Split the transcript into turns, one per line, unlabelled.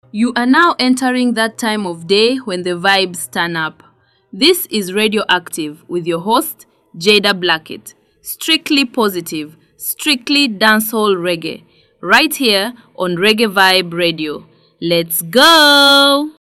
You are now entering that time of day when the vibes turn up. This is Radioactive with your host, Jada Blackett. Strictly positive, strictly dancehall reggae. Right here on Reggae Vibe Radio. Let's go!